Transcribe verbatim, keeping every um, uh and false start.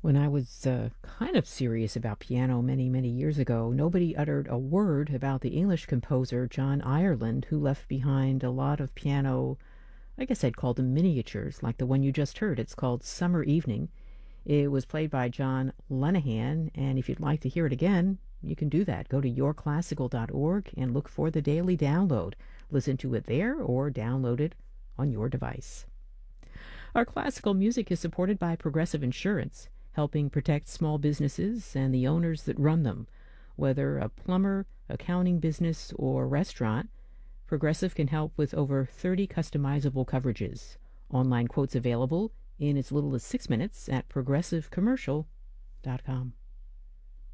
When I was uh, kind of serious about piano many, many years ago, nobody uttered a word about the English composer John Ireland, who left behind a lot of piano. I guess I'd call them miniatures, like the one you just heard. It's called Summer Evening. It was played by John Lenahan, and if you'd like to hear it again, you can do that. Go to your classical dot org and look for the daily download. Listen to it there or download it on your device. Our classical music is supported by Progressive Insurance, helping protect small businesses and the owners that run them. Whether a plumber, accounting business, or restaurant, Progressive can help with over thirty customizable coverages. Online quotes available in as little as six minutes at progressive commercial dot com.